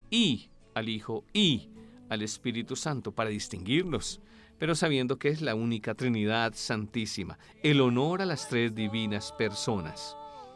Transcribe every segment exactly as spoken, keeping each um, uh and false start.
y al Hijo y al Espíritu Santo para distinguirlos, pero sabiendo que es la única Trinidad Santísima, el honor a las tres divinas personas.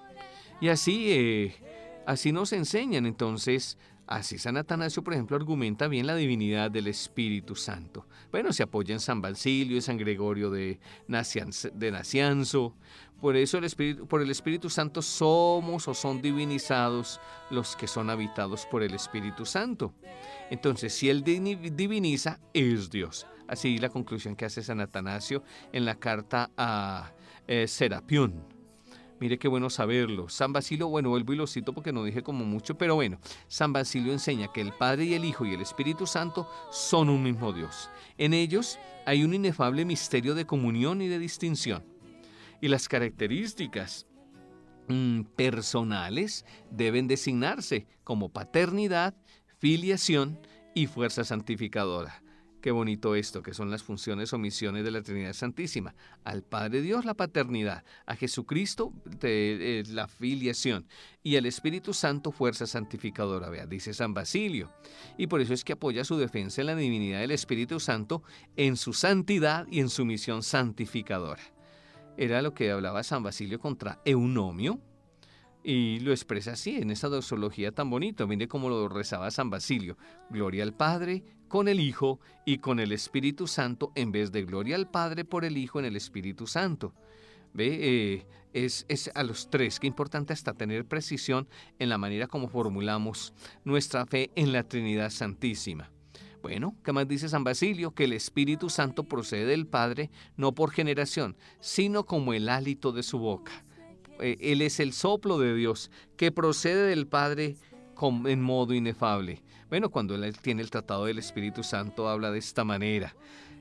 Y así, eh, así nos enseñan entonces. Así San Atanasio, por ejemplo, argumenta bien la divinidad del Espíritu Santo. Bueno, se apoya en San Basilio y San Gregorio de, Nacianz, de Nacianzo. Por eso el Espíritu, por el Espíritu Santo somos o son divinizados los que son habitados por el Espíritu Santo. Entonces, si Él diviniza, es Dios. Así la conclusión que hace San Atanasio en la carta a eh, Serapión. Mire qué bueno saberlo. San Basilio, bueno, vuelvo y lo cito porque no dije como mucho, pero bueno, San Basilio enseña que el Padre y el Hijo y el Espíritu Santo son un mismo Dios. En ellos hay un inefable misterio de comunión y de distinción. Y las características mmm, personales deben designarse como paternidad, filiación y fuerza santificadora. Qué bonito esto, que son las funciones o misiones de la Trinidad Santísima. Al Padre Dios la paternidad, a Jesucristo de, eh, la filiación y al Espíritu Santo fuerza santificadora, vea, dice San Basilio. Y por eso es que apoya su defensa en la divinidad del Espíritu Santo, en su santidad y en su misión santificadora. Era lo que hablaba San Basilio contra Eunomio, y lo expresa así, en esa doxología tan bonita. Mire cómo lo rezaba San Basilio. Gloria al Padre, con el Hijo y con el Espíritu Santo, en vez de gloria al Padre por el Hijo en el Espíritu Santo. ¿Ve? Eh, es, es a los tres. Qué importante hasta tener precisión en la manera como formulamos nuestra fe en la Trinidad Santísima. Bueno, ¿qué más dice San Basilio? Que el Espíritu Santo procede del Padre, no por generación, sino como el hálito de su boca. Él es el soplo de Dios que procede del Padre en modo inefable. Bueno, cuando él tiene el tratado del Espíritu Santo habla de esta manera.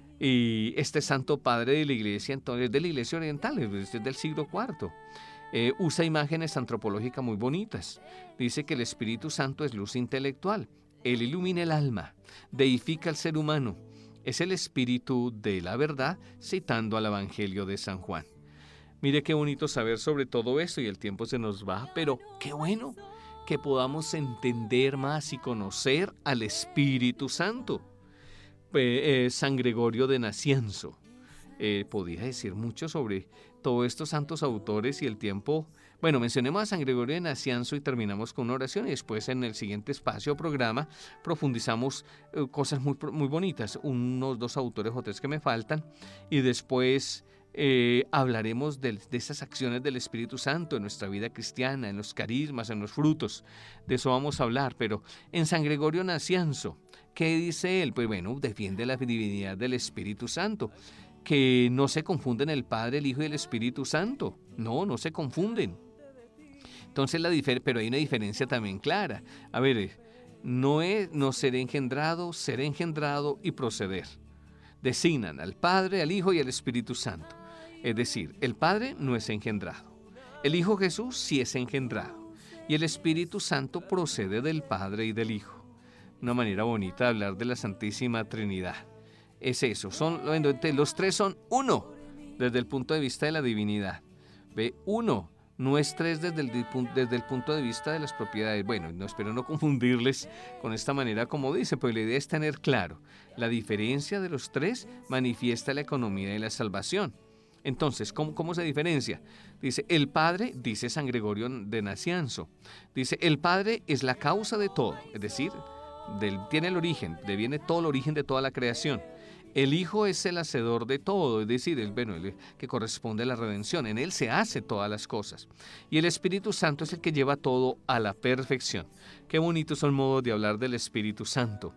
Y este Santo Padre de la Iglesia, entonces de la Iglesia Oriental, es del siglo cuarto, eh, usa imágenes antropológicas muy bonitas. Dice que el Espíritu Santo es luz intelectual. Él ilumina el alma, deifica al ser humano. Es el Espíritu de la verdad, citando al Evangelio de San Juan. Mire qué bonito saber sobre todo esto y el tiempo se nos va, pero qué bueno que podamos entender más y conocer al Espíritu Santo. Eh, eh, San Gregorio de Nacianzo eh, podía decir mucho sobre todos estos santos autores y el tiempo. Bueno, mencionemos a San Gregorio de Nacianzo y terminamos con una oración y después en el siguiente espacio o programa profundizamos eh, cosas muy, muy bonitas, unos dos autores o tres que me faltan y después Eh, hablaremos de, de esas acciones del Espíritu Santo en nuestra vida cristiana, en los carismas, en los frutos. De eso vamos a hablar, pero en San Gregorio Nacianzo, ¿qué dice él? Pues bueno, defiende la divinidad del Espíritu Santo, que no se confunden el Padre, el Hijo y el Espíritu Santo. No, no se confunden. Entonces, la difer- pero hay una diferencia también clara. A ver, no es no ser engendrado, ser engendrado y proceder. Designan al Padre, al Hijo y al Espíritu Santo. Es decir, el Padre no es engendrado. El Hijo Jesús sí es engendrado. Y el Espíritu Santo procede del Padre y del Hijo. Una manera bonita de hablar de la Santísima Trinidad. Es eso, son, los tres son uno desde el punto de vista de la divinidad. Ve, uno, no es tres desde el, desde el punto de vista de las propiedades. Bueno, no, espero no confundirles con esta manera como dice, pues la idea es tener claro, la diferencia de los tres manifiesta la economía y la salvación. Entonces, ¿cómo, ¿cómo se diferencia? Dice, el Padre, dice San Gregorio de Nacianzo, dice, el Padre es la causa de todo, es decir, del, tiene el origen, deviene todo el origen de toda la creación. El Hijo es el hacedor de todo, es decir, el, bueno, el que corresponde a la redención. En Él se hace todas las cosas. Y el Espíritu Santo es el que lleva todo a la perfección. Qué bonitos son modos de hablar del Espíritu Santo.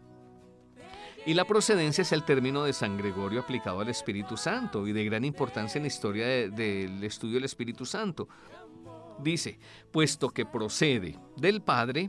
Y la procedencia es el término de San Gregorio aplicado al Espíritu Santo y de gran importancia en la historia de, del estudio del Espíritu Santo. Dice, puesto que procede del Padre,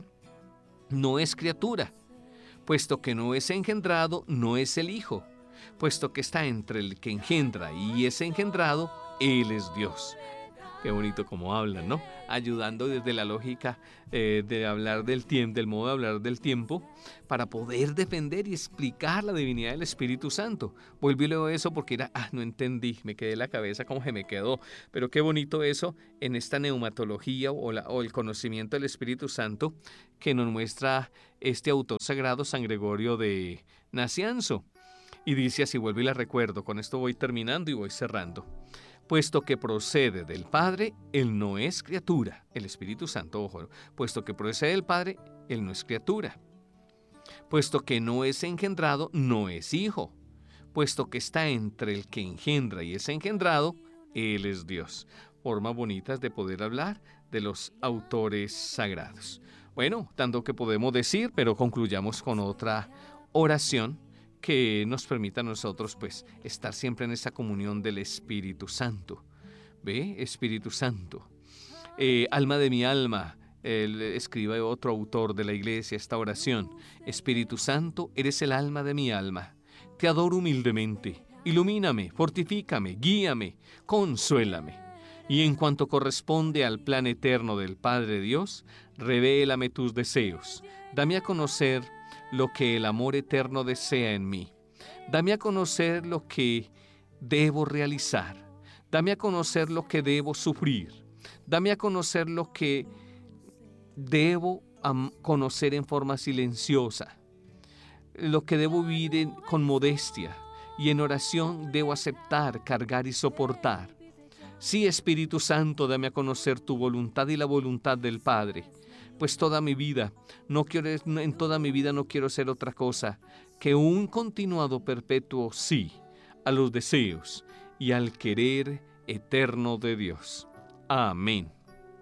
no es criatura. Puesto que no es engendrado, no es el Hijo. Puesto que está entre el que engendra y es engendrado, Él es Dios. Qué bonito como hablan, ¿no? Ayudando desde la lógica eh, de hablar del tiempo, del modo de hablar del tiempo, para poder defender y explicar la divinidad del Espíritu Santo. Vuelvo y leo eso porque era, ah, no entendí, me quedé en la cabeza como se me quedó. Pero qué bonito eso en esta neumatología o, la, o el conocimiento del Espíritu Santo que nos muestra este autor sagrado, San Gregorio de Nacianzo. Y dice así, vuelvo y la recuerdo, con esto voy terminando y voy cerrando. Puesto que procede del Padre, Él no es criatura. El Espíritu Santo, ojo, puesto que procede del Padre, Él no es criatura. Puesto que no es engendrado, no es hijo. Puesto que está entre el que engendra y es engendrado, Él es Dios. Formas bonitas de poder hablar de los autores sagrados. Bueno, tanto que podemos decir, pero concluyamos con otra oración que nos permita a nosotros pues estar siempre en esa comunión del Espíritu Santo. ¿Ve? Espíritu Santo. Eh, alma de mi alma, él escribe otro autor de la iglesia esta oración. Espíritu Santo, eres el alma de mi alma. Te adoro humildemente. Ilumíname, fortifícame, guíame, consuélame. Y en cuanto corresponde al plan eterno del Padre Dios, revélame tus deseos. Dame a conocer lo que el amor eterno desea en mí. Dame a conocer lo que debo realizar. Dame a conocer lo que debo sufrir. Dame a conocer lo que debo conocer en forma silenciosa. Lo que debo vivir en, con modestia. Y en oración debo aceptar, cargar y soportar. Sí, Espíritu Santo, dame a conocer tu voluntad y la voluntad del Padre. Pues toda mi vida, no quiero, en toda mi vida no quiero ser otra cosa que un continuado perpetuo sí a los deseos y al querer eterno de Dios. Amén.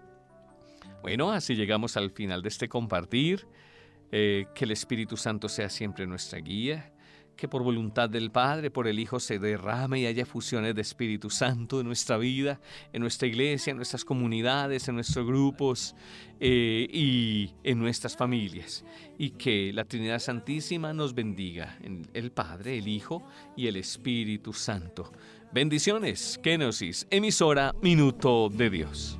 Bueno, así llegamos al final de este compartir. Eh, que el Espíritu Santo sea siempre nuestra guía. Que por voluntad del Padre, por el Hijo, se derrame y haya fusiones de Espíritu Santo en nuestra vida, en nuestra iglesia, en nuestras comunidades, en nuestros grupos eh, y en nuestras familias. Y que la Trinidad Santísima nos bendiga, en el Padre, el Hijo y el Espíritu Santo. Bendiciones, Kenosis, emisora Minuto de Dios.